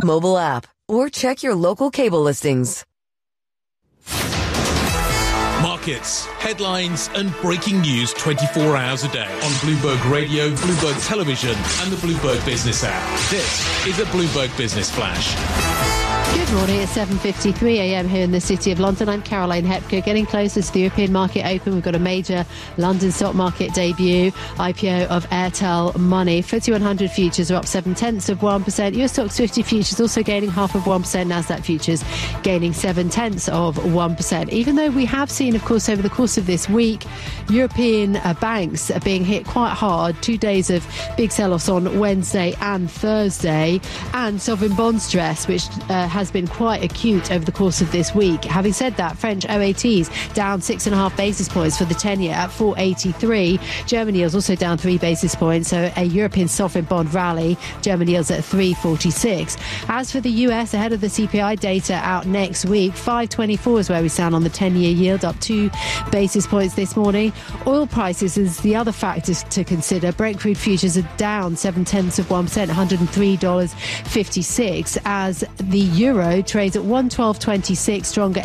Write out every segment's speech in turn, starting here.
mobile app, or check your local cable listings. Markets, headlines and breaking news 24 hours a day on Bloomberg Radio, Bloomberg Television and the Bloomberg Business app. This is a Bloomberg Business Flash. Good morning, it's 7:53 a.m. here in the City of London. I'm Caroline Hepker, getting closer to the European market open. We've got a major London stock market debut, IPO of Airtel Money. FTSE 100 futures are up 0.7%. US Stocks 50 futures also gaining 0.5%. Nasdaq futures gaining 0.7%. Even though we have seen, of course, over the course of this week, European banks are being hit quite hard. 2 days of big sell-offs on Wednesday and Thursday, and sovereign bond stress, which has been quite acute over the course of this week. Having said that, French OATs down 6.5 basis points for the 10-year at 4.83. German yields also down 3 basis points, so a European sovereign bond rally. German yields at 3.46. As for the US, ahead of the CPI data out next week, 5.24 is where we stand on the 10-year yield, up 2 basis points this morning. Oil prices is the other factor to consider. Brent crude futures are down 0.7%, $103.56, as the euro trades at 112.26, stronger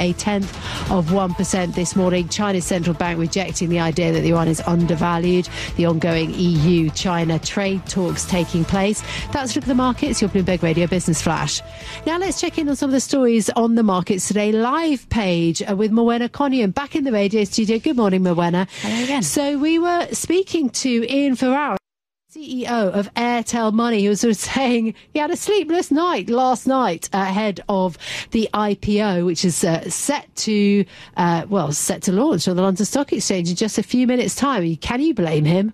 0.1% this morning. China's central bank rejecting the idea that the yuan is undervalued. The ongoing EU-China trade talks taking place. That's Look at the Markets, your Bloomberg Radio Business Flash. Now let's check in on some of the stories on the markets today. Live page with Morwenna Coniam back in the radio studio. Good morning, Morwenna. Hello again. So we were speaking to Ian Ferrara, CEO of Airtel Money, who was sort of saying he had a sleepless night last night ahead of the IPO, which is set to launch on the London Stock Exchange in just a few minutes' time. Can you blame him?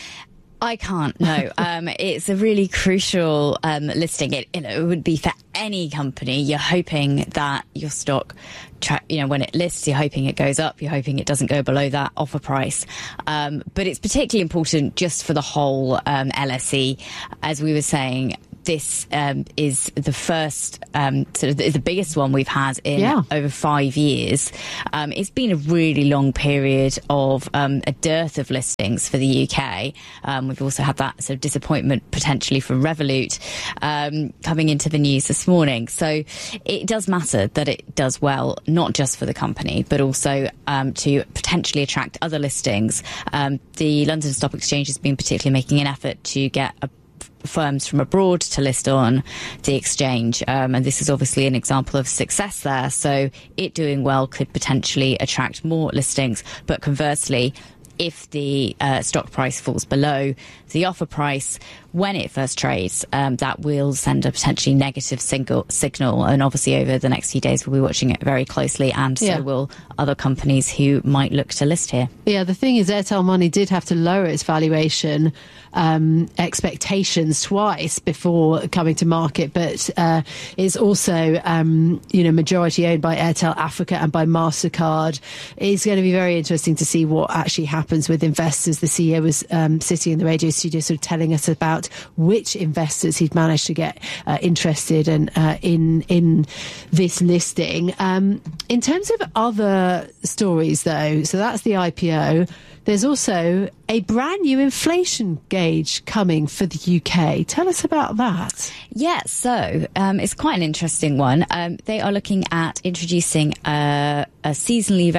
I can't, no. It's a really crucial listing. It would be for any company. You're hoping that your stock, when it lists, you're hoping it goes up. You're hoping it doesn't go below that offer price. But it's particularly important just for the whole LSE. As we were saying, this is the first, the biggest one we've had in over 5 years. It's been a really long period of a dearth of listings for the UK. We've also had that sort of disappointment potentially from Revolut coming into the news this morning. So it does matter that it does well, not just for the company, but also to potentially attract other listings. The London Stock Exchange has been particularly making an effort to get firms from abroad to list on the exchange, and this is obviously an example of success there. So it doing well could potentially attract more listings, but conversely, if the stock price falls below the offer price when it first trades, that will send a potentially negative signal. And obviously over the next few days, we'll be watching it very closely, and so will other companies who might look to list here. Yeah, the thing is, Airtel Money did have to lower its valuation expectations twice before coming to market, but is also, majority owned by Airtel Africa and by MasterCard. It's going to be very interesting to see what actually happens with investors. The CEO was sitting in the radio studio sort of telling us about which investors he'd managed to get interested in this listing. In terms of other stories, though, so that's the IPO. There's also a brand new inflation gauge coming for the UK. Tell us about that. Yeah, so it's quite an interesting one. They are looking at introducing a seasonal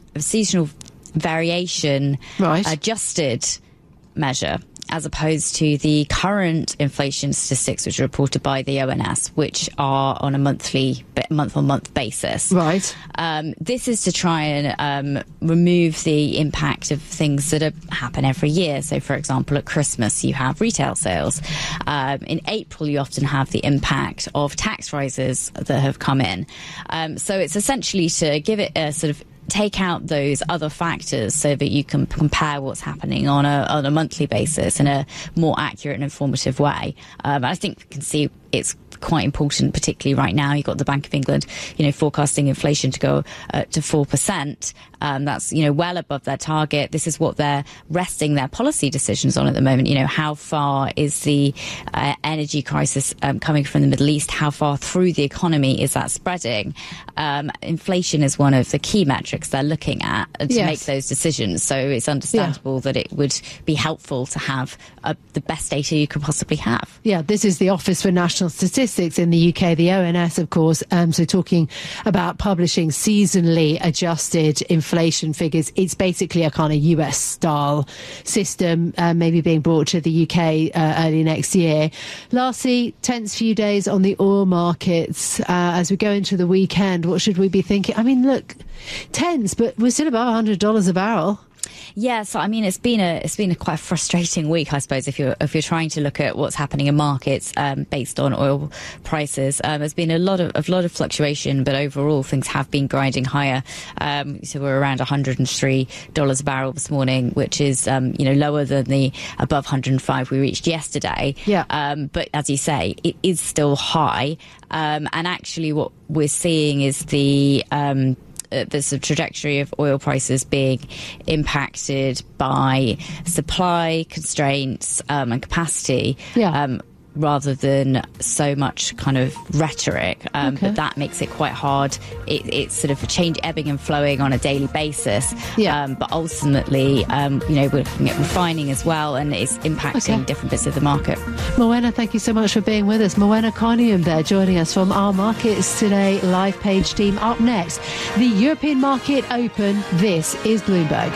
variation adjusted measure, as opposed to the current inflation statistics which are reported by the ONS, which are on a month-on-month basis. Right. This is to try and remove the impact of things that happen every year. So, for example, at Christmas, you have retail sales. In April, you often have the impact of tax rises that have come in. So it's essentially to give it a sort of take out those other factors so that you can compare what's happening on a monthly basis in a more accurate and informative way. I think we can see it's quite important, particularly right now. You've got the Bank of England, forecasting inflation to go to 4%. That's, well above their target. This is what they're resting their policy decisions on at the moment. How far is the energy crisis coming from the Middle East? How far through the economy is that spreading? Inflation is one of the key metrics they're looking at to make those decisions. So it's understandable that it would be helpful to have the best data you could possibly have. Yeah, this is the Office for National Statistics statistics in the UK, the ONS, of course, so talking about publishing seasonally adjusted inflation figures. It's basically a kind of US-style system, maybe being brought to the UK early next year. Lastly, tense few days on the oil markets. As we go into the weekend, what should we be thinking? I mean, look, tense, but we're still above $100 a barrel. Yeah, so I mean, it's been a quite frustrating week, I suppose, if you're trying to look at what's happening in markets based on oil prices. There's been a lot of fluctuation, but overall things have been grinding higher. So we're around $103 a barrel this morning, which is lower than the above 105 we reached yesterday. Yeah. But as you say, it is still high. And actually, what we're seeing is there's a trajectory of oil prices being impacted by supply constraints and capacity. Yeah. Rather than so much kind of rhetoric, but that makes it quite hard. It's sort of a change, ebbing and flowing on a daily basis. Yeah. But ultimately, we're looking at refining as well, and it's impacting different bits of the market. Morwenna, thank you so much for being with us. Morwenna Carnium there joining us from our Markets Today live page team. Up next, the European Market Open. This is Bloomberg.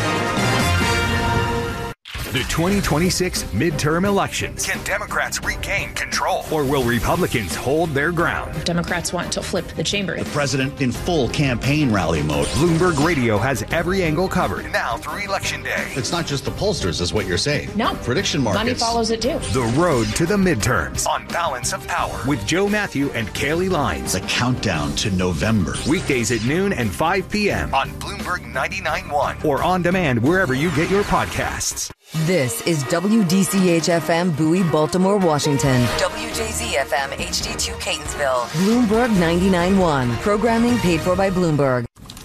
The 2026 midterm elections. Can Democrats regain control? Or will Republicans hold their ground? Democrats want to flip the chamber. The president in full campaign rally mode. Bloomberg Radio has every angle covered now through Election Day. It's not just the pollsters, is what you're saying. No. Prediction markets. Money follows it too. The road to the midterms on Balance of Power with Joe Matthew and Kaylee Lines. The countdown to November. Weekdays at noon and 5 p.m. on Bloomberg 99.1 or on demand wherever you get your podcasts. This is WDCH-FM Bowie, Baltimore, Washington. WJZ-FM HD2 Catonsville. Bloomberg 99.1. Programming paid for by Bloomberg.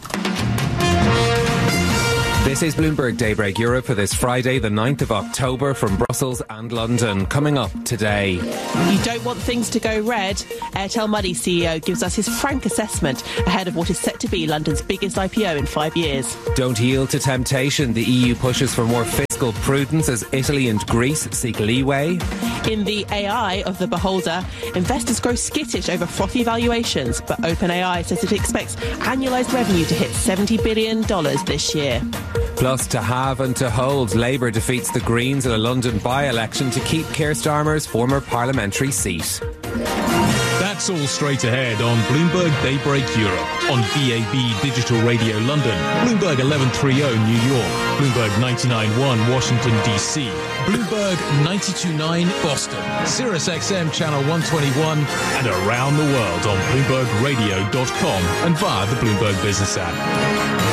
This is Bloomberg Daybreak Europe for this Friday, the 9th of October from Brussels and London. Coming up today. You don't want things to go red? Airtel Money CEO gives us his frank assessment ahead of what is set to be London's biggest IPO in 5 years. Don't yield to temptation. The EU pushes for more fiscal prudence as Italy and Greece seek leeway. In the AI of the beholder, investors grow skittish over frothy valuations, but OpenAI says it expects annualised revenue to hit $70 billion this year. Plus, to have and to hold, Labour defeats the Greens in a London by-election to keep Keir Starmer's former parliamentary seat. That's all straight ahead on Bloomberg Daybreak Europe, on DAB Digital Radio London, Bloomberg 1130 New York, Bloomberg 99.1 Washington DC, Bloomberg 92.9 Boston, Sirius XM Channel 121, and around the world on BloombergRadio.com and via the Bloomberg Business app.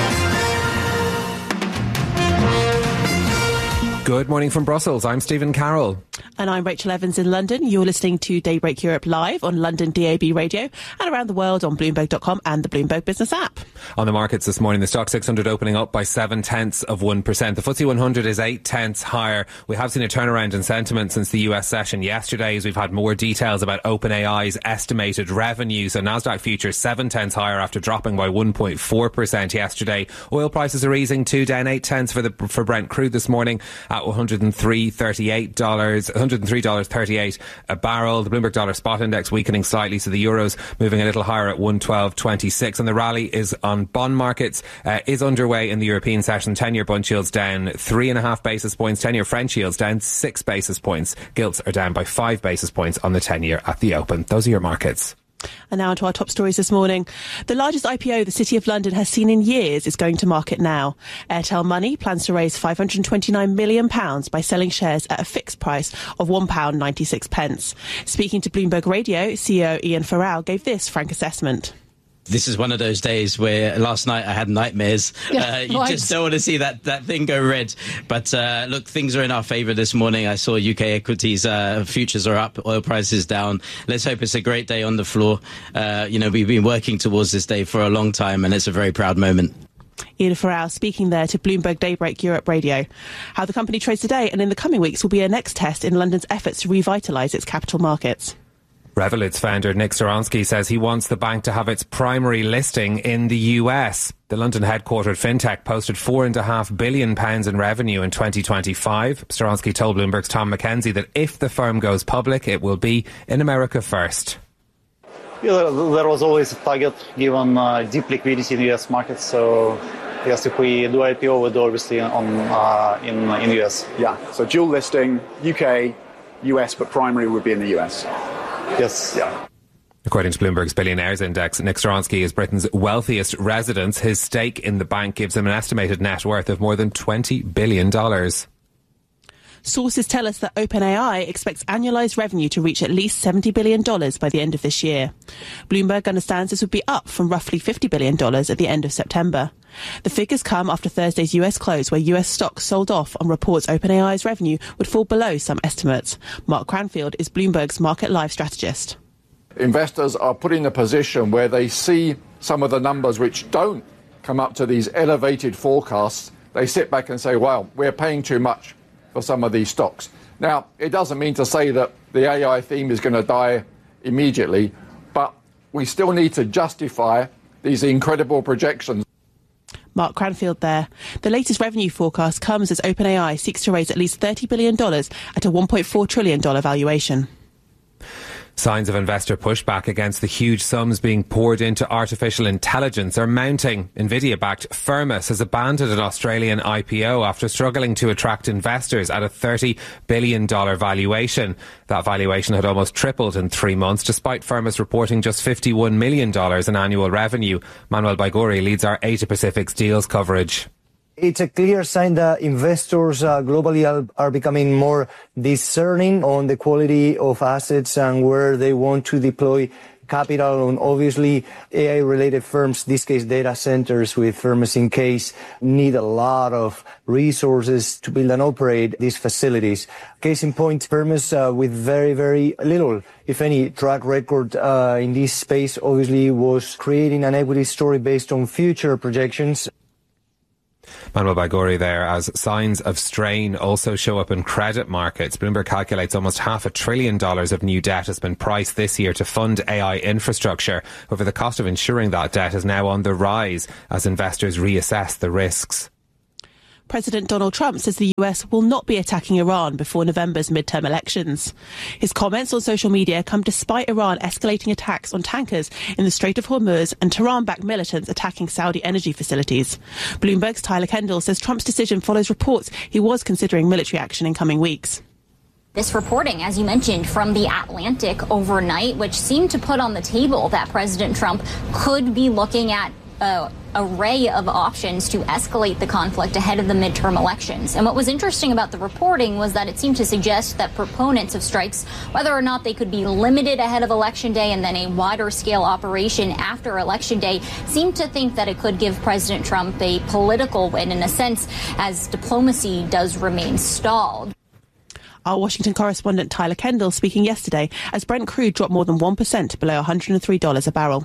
Good morning from Brussels. I'm Stephen Carroll. And I'm Rachel Evans in London. You're listening to Daybreak Europe live on London DAB Radio and around the world on Bloomberg.com and the Bloomberg Business app. On the markets this morning, the Stock 600 opening up by 0.7%. The FTSE 100 is 0.8 higher. We have seen a turnaround in sentiment since the US session yesterday as we've had more details about OpenAI's estimated revenue. So Nasdaq futures 0.7 higher after dropping by 1.4% yesterday. Oil prices are easing too, down 0.8 for Brent crude this morning at $103.38 a barrel. The Bloomberg Dollar Spot Index weakening slightly, so the Euro's moving a little higher at 112.26. And the rally is on bond markets, is underway in the European session. 10-year bond yields down 3.5 basis points. 10-year French yields down 6 basis points. Gilts are down by 5 basis points on the 10-year at the open. Those are your markets. And now onto our top stories this morning. The largest IPO the City of London has seen in years is going to market now. Airtel Money plans to raise £529 million by selling shares at a fixed price of £1.96. Speaking to Bloomberg Radio, CEO Ian Farrell gave this frank assessment. This is one of those days where last night I had nightmares. You just don't want to see that thing go red. But look, things are in our favour this morning. I saw UK equities, futures are up, oil prices down. Let's hope it's a great day on the floor. We've been working towards this day for a long time, and it's a very proud moment. Ian Farrell speaking there to Bloomberg Daybreak Europe Radio. How the company trades today and in the coming weeks will be a next test in London's efforts to revitalise its capital markets. Revolut's founder Nick Storonsky says he wants the bank to have its primary listing in the US. The London headquartered fintech posted £4.5 billion in revenue in 2025. Storonsky told Bloomberg's Tom McKenzie that if the firm goes public, it will be in America first. Yeah, there was always a target given deep liquidity in the US market. So, yes, if we do IPO, we'll do obviously in US. Yeah, so dual listing, UK, US, but primary would be in the US. Yes. Yeah. According to Bloomberg's Billionaires Index, Nick Storonsky is Britain's wealthiest resident. His stake in the bank gives him an estimated net worth of more than $20 billion. Sources tell us that OpenAI expects annualised revenue to reach at least $70 billion by the end of this year. Bloomberg understands this would be up from roughly $50 billion at the end of September. The figures come after Thursday's US close, where US stocks sold off on reports OpenAI's revenue would fall below some estimates. Mark Cranfield is Bloomberg's Market Live strategist. Investors are put in a position where they see some of the numbers which don't come up to these elevated forecasts. They sit back and say, well, we're paying too much for some of these stocks. Now, it doesn't mean to say that the AI theme is going to die immediately, but we still need to justify these incredible projections. Mark Cranfield there. The latest revenue forecast comes as OpenAI seeks to raise at least $30 billion at a $1.4 trillion valuation. Signs of investor pushback against the huge sums being poured into artificial intelligence are mounting. Nvidia-backed Firmus has abandoned an Australian IPO after struggling to attract investors at a $30 billion valuation. That valuation had almost tripled in 3 months, despite Firmus reporting just $51 million in annual revenue. Manuel Baiguri leads our Asia Pacific's deals coverage. It's a clear sign that investors globally are becoming more discerning on the quality of assets and where they want to deploy capital on. Obviously, AI-related firms, this case data centers with Firmus in case, need a lot of resources to build and operate these facilities. Case in point, Firmus with very, very little, if any, track record in this space, obviously was creating an equity story based on future projections. Manuel Baiguri there, as signs of strain also show up in credit markets. Bloomberg calculates almost $500 billion of new debt has been priced this year to fund AI infrastructure. However, the cost of insuring that debt is now on the rise as investors reassess the risks. President Donald Trump says the US will not be attacking Iran before November's midterm elections. His comments on social media come despite Iran escalating attacks on tankers in the Strait of Hormuz and Tehran-backed militants attacking Saudi energy facilities. Bloomberg's Tyler Kendall says Trump's decision follows reports he was considering military action in coming weeks. This reporting, as you mentioned, from The Atlantic overnight, which seemed to put on the table that President Trump could be looking at array of options to escalate the conflict ahead of the midterm elections. And what was interesting about the reporting was that it seemed to suggest that proponents of strikes, whether or not they could be limited ahead of Election Day and then a wider scale operation after Election Day, seemed to think that it could give President Trump a political win in a sense, as diplomacy does remain stalled. Our Washington correspondent Tyler Kendall speaking yesterday as Brent crude dropped more than 1% below $103 a barrel.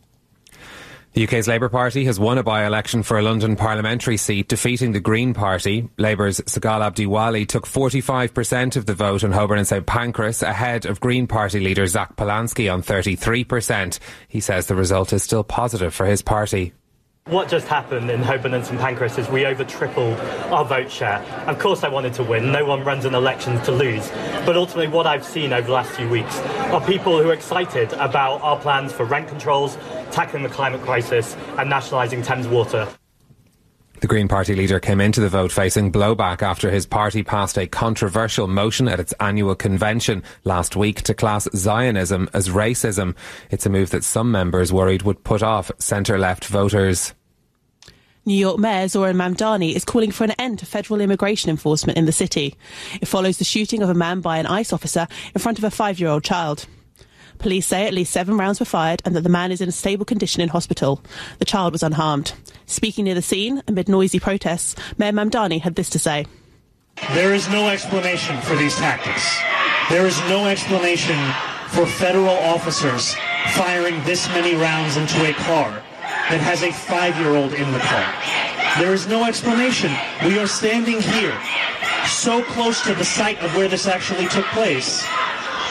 The UK's Labour Party has won a by-election for a London parliamentary seat, defeating the Green Party. Labour's Sagal Abdiwali took 45% of the vote on Holborn and St Pancras, ahead of Green Party leader Zach Polanski on 33%. He says the result is still positive for his party. What just happened in Holborn and St Pancras is we over tripled our vote share. Of course I wanted to win. No one runs an election to lose. But ultimately what I've seen over the last few weeks are people who are excited about our plans for rent controls, tackling the climate crisis and nationalising Thames Water. The Green Party leader came into the vote facing blowback after his party passed a controversial motion at its annual convention last week to class Zionism as racism. It's a move that some members worried would put off centre-left voters. New York Mayor Zoran Mamdani is calling for an end to federal immigration enforcement in the city. It follows the shooting of a man by an ICE officer in front of a 5-year-old child. Police say at least 7 rounds were fired and that the man is in a stable condition in hospital. The child was unharmed. Speaking near the scene, amid noisy protests, Mayor Mamdani had this to say. There is no explanation for these tactics. There is no explanation for federal officers firing this many rounds into a car that has a 5-year-old in the car. There is no explanation. We are standing here, so close to the site of where this actually took place,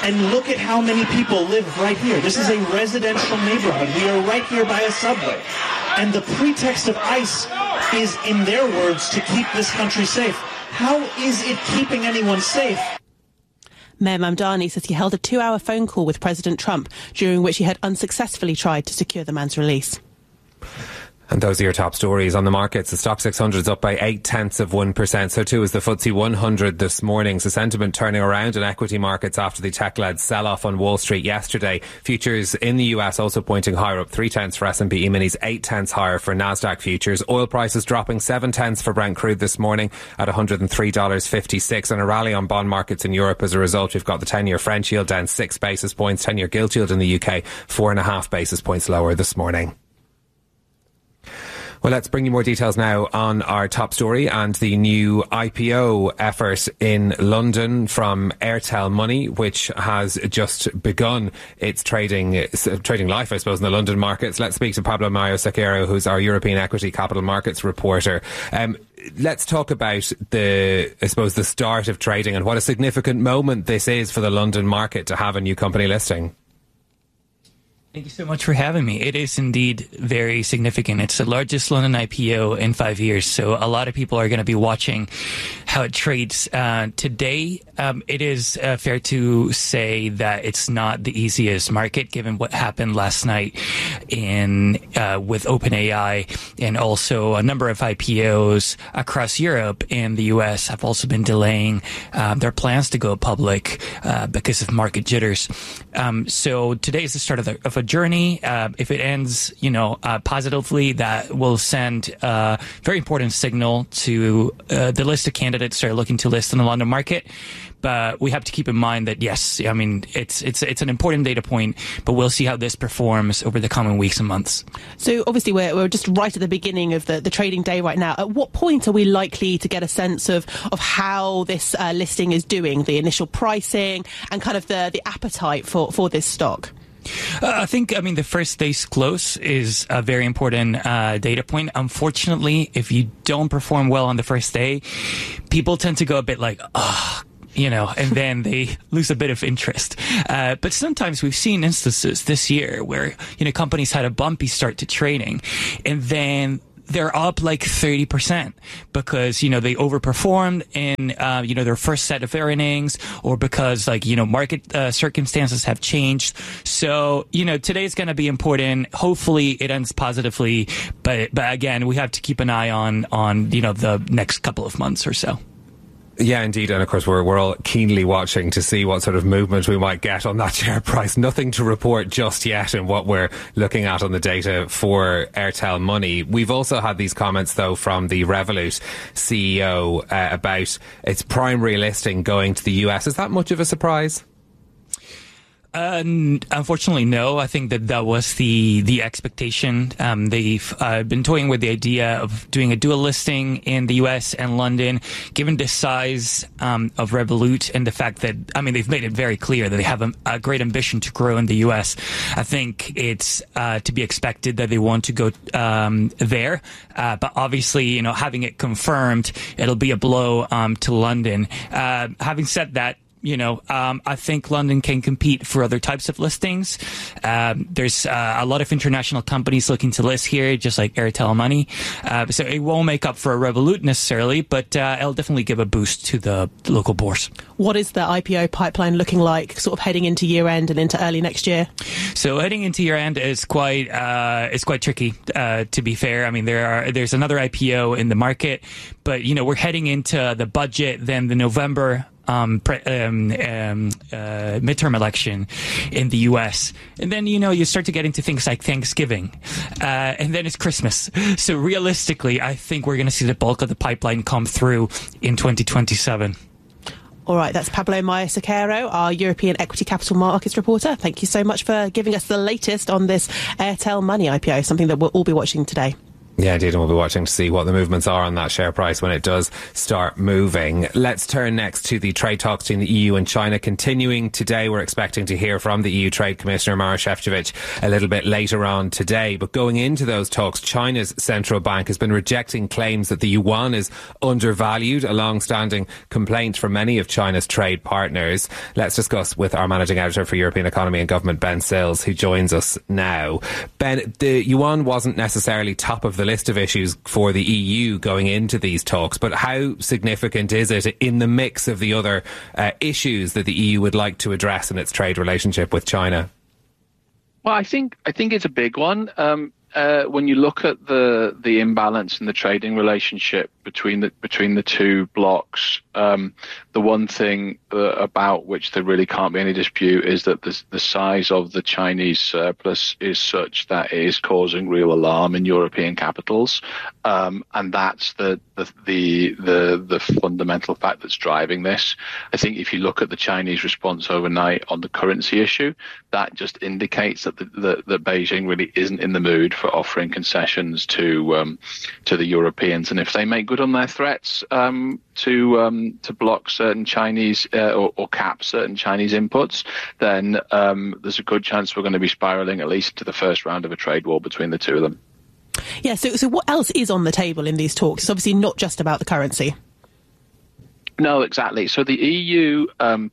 And look at how many people live right here. This is a residential neighborhood. We are right here by a subway. And the pretext of ICE is, in their words, to keep this country safe. How is it keeping anyone safe? Mayor Mamdani says he held a 2-hour phone call with President Trump, during which he had unsuccessfully tried to secure the man's release. And those are your top stories on the markets. The Stock 600 is up by 0.8%. So too is the FTSE 100 this morning. So sentiment turning around in equity markets after the tech-led sell-off on Wall Street yesterday. Futures in the US also pointing higher, up 0.3 for S&P E-minis, 0.8 higher for Nasdaq futures. Oil prices dropping 0.7 for Brent crude this morning at $103.56. And a rally on bond markets in Europe as a result. We've got the 10-year French yield down 6 basis points. 10-year gilt yield in the UK 4.5 basis points lower this morning. Well, let's bring you more details now on our top story and the new IPO effort in London from Airtel Money, which has just begun its trading life, I suppose, in the London markets. Let's speak to Pablo Mayo Sequeiro, who's our European Equity Capital Markets reporter. Let's talk about the start of trading and what a significant moment this is for the London market to have a new company listing. Thank you so much for having me. It is indeed very significant. It's the largest London IPO in 5 years, so a lot of people are going to be watching how it trades. Today, it is fair to say that it's not the easiest market, given what happened last night with OpenAI, and also a number of IPOs across Europe and the US have also been delaying their plans to go public because of market jitters. So today is the start of a journey. If it ends, positively, that will send a very important signal to the list of candidates that are looking to list in the London market. But we have to keep in mind that, yes, I mean, it's an important data point, but we'll see how this performs over the coming weeks and months. So obviously we're just right at the beginning of the trading day right now. At what point are we likely to get a sense of how this listing is doing, the initial pricing and kind of the appetite for this stock? I think, the first day's close is a very important data point. Unfortunately, if you don't perform well on the first day, people tend to go a bit like, and then they lose a bit of interest. But sometimes we've seen instances this year where, companies had a bumpy start to trading and then they're up like 30% because, they overperformed in, their first set of earnings, or because market circumstances have changed. So, today's going to be important. Hopefully it ends positively. But again, we have to keep an eye on, the next couple of months or so. Yeah, indeed. And of course, we're all keenly watching to see what sort of movement we might get on that share price. Nothing to report just yet in what we're looking at on the data for Airtel Money. We've also had these comments, though, from the Revolut CEO about its primary listing going to the US. Is that much of a surprise? Unfortunately, no. I think that was the expectation. They've been toying with the idea of doing a dual listing in the US and London, given the size of Revolut and the fact that, they've made it very clear that they have a great ambition to grow in the US. I think it's to be expected that they want to go there. But obviously, having it confirmed, it'll be a blow to London. Having said that, I think London can compete for other types of listings. There's a lot of international companies looking to list here, just like Airtel Money. So it won't make up for a Revolut necessarily, but it'll definitely give a boost to the local bourse. What is the IPO pipeline looking like, sort of heading into year end and into early next year? So heading into year end is quite tricky. To be fair, there's another IPO in the market, but we're heading into the budget, then the November midterm election in the US. And then, you start to get into things like Thanksgiving. And then it's Christmas. So realistically, I think we're going to see the bulk of the pipeline come through in 2027. All right, that's Pablo Mayo Sequeiro, our European Equity Capital Markets reporter. Thank you so much for giving us the latest on this Airtel Money IPO, something that we'll all be watching today. Yeah, indeed, and we'll be watching to see what the movements are on that share price when it does start moving. Let's turn next to the trade talks between the EU and China continuing today. We're expecting to hear from the EU Trade Commissioner Maroš Šefčovič a little bit later on today. But going into those talks, China's central bank has been rejecting claims that the yuan is undervalued, a long-standing complaint from many of China's trade partners. Let's discuss with our managing editor for European Economy and Government, Ben Sills, who joins us now. Ben, the yuan wasn't necessarily top of the list of issues for the EU going into these talks, but how significant is it in the mix of the other issues that the EU would like to address in its trade relationship with China? Well, I think it's a big one. When you look at the imbalance in the trading relationship between the two blocks, the one thing about which there really can't be any dispute is that the size of the Chinese surplus is such that it is causing real alarm in European capitals, and that's the fundamental fact that's driving this. I think if you look at the Chinese response overnight on the currency issue, that just indicates that that Beijing really isn't in the mood for offering concessions to the Europeans, and if they make good on their threats to block certain Chinese or cap certain Chinese inputs, then there's a good chance we're going to be spiralling at least to the first round of a trade war between the two of them. Yeah, so what else is on the table in these talks? It's obviously not just about the currency. No, exactly. So the EU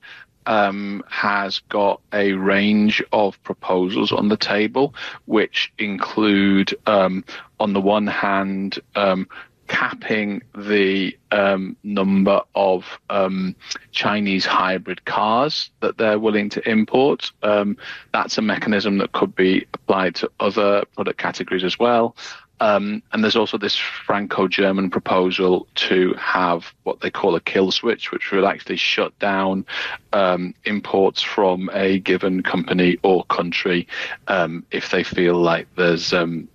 has got a range of proposals on the table, which include, on the one hand, capping the number of Chinese hybrid cars that they're willing to import. That's a mechanism that could be applied to other product categories as well. And there's also this Franco-German proposal to have what they call a kill switch, which will actually shut down imports from a given company or country if they feel like there's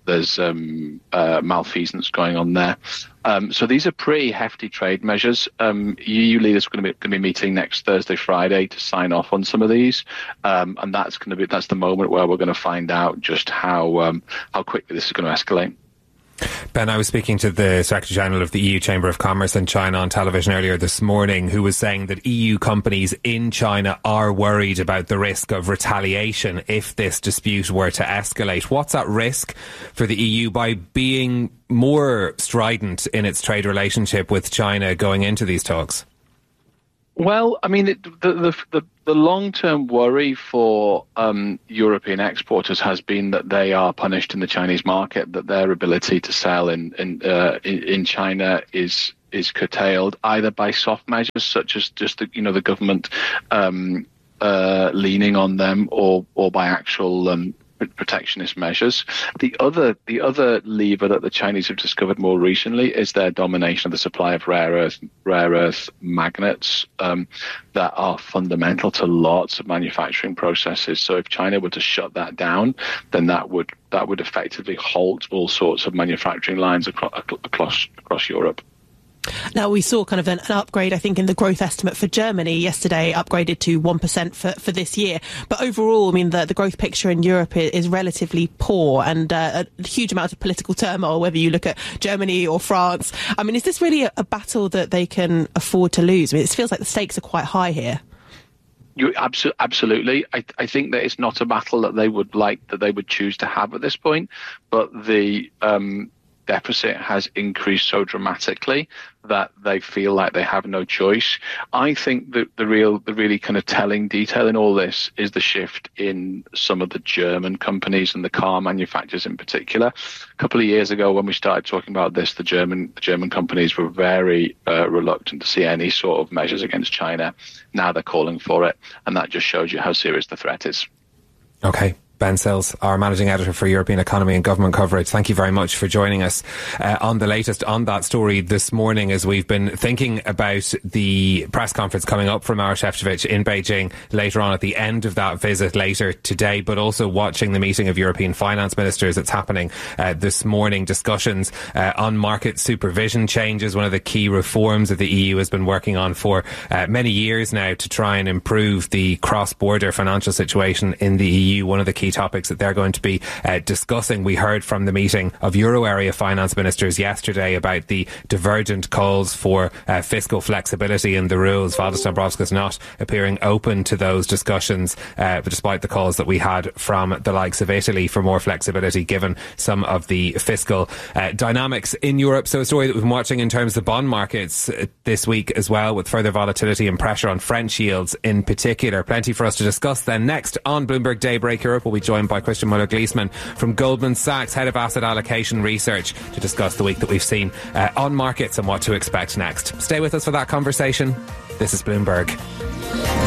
malfeasance going on there. So these are pretty hefty trade measures. EU leaders are going to be meeting next Thursday, Friday to sign off on some of these, and that's the moment where we're going to find out just how quickly this is going to escalate. Ben, I was speaking to the Secretary General of the EU Chamber of Commerce in China on television earlier this morning, who was saying that EU companies in China are worried about the risk of retaliation if this dispute were to escalate. What's at risk for the EU by being more strident in its trade relationship with China going into these talks? Well, I mean, the long-term worry for European exporters has been that they are punished in the Chinese market, that their ability to sell in China is curtailed either by soft measures such as just the government leaning on them, or by actual protectionist measures. The other lever that the Chinese have discovered more recently is their domination of the supply of rare earth magnets that are fundamental to lots of manufacturing processes. So if China were to shut that down, then that would effectively halt all sorts of manufacturing lines across Europe. Now, we saw kind of an upgrade, I think, in the growth estimate for Germany yesterday, upgraded to 1% for this year. But overall, I mean, the growth picture in Europe is relatively poor, and a huge amount of political turmoil, whether you look at Germany or France. I mean, is this really a battle that they can afford to lose? I mean, it feels like the stakes are quite high here. Absolutely. I think that it's not a battle that they would choose to have at this point, but the deficit has increased so dramatically that they feel like they have no choice. I think that the really kind of telling detail in all this is the shift in some of the German companies and the car manufacturers in particular. A couple of years ago, when we started talking about this, the German companies were very reluctant to see any sort of measures against China. Now they're calling for it, and that just shows you how serious the threat is. Okay. Ben Sills, our Managing Editor for European Economy and Government Coverage, thank you very much for joining us on the latest on that story this morning, as we've been thinking about the press conference coming up from Maroš Šefčovič in Beijing later on at the end of that visit later today, but also watching the meeting of European finance ministers that's happening this morning. Discussions on market supervision changes, one of the key reforms that the EU has been working on for many years now to try and improve the cross-border financial situation in the EU. One of the key key topics that they're going to be discussing. We heard from the meeting of Euro area finance ministers yesterday about the divergent calls for fiscal flexibility in the rules. Valdis Dombrovskis not appearing open to those discussions, despite the calls that we had from the likes of Italy for more flexibility given some of the fiscal dynamics in Europe. So a story that we've been watching in terms of bond markets this week as well, with further volatility and pressure on French yields in particular. Plenty for us to discuss then. Next on Bloomberg Daybreak Europe, we'll be joined by Christian Muller-Gleesman from Goldman Sachs, Head of Asset Allocation Research, to discuss the week that we've seen on markets and what to expect next. Stay with us for that conversation. This is Bloomberg.